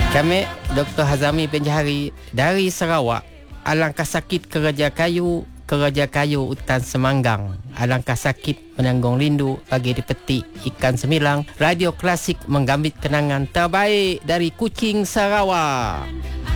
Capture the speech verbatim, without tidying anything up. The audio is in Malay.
Kami Doktor Hazami bin Jahari dari Sarawak. Alangkah sakit Keraja Kayu, Keraja Kayu Hutan Semanggang. Alangkah sakit menanggung rindu bagi dipetik ikan semilang. Radio Klasik menggambit kenangan terbaik dari Kuching, Sarawak.